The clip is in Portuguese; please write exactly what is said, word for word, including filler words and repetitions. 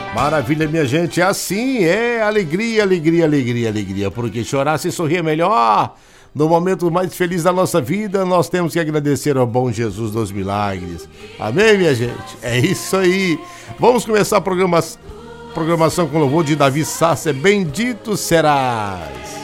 Maravilha, minha gente, é assim, é alegria, alegria, alegria, alegria, porque chorar se sorrir é melhor. No momento mais feliz da nossa vida, nós temos que agradecer ao bom Jesus dos milagres. Amém, minha gente? É isso aí. Vamos começar a programa... programação com louvor de Davi Sasser. Bendito serás.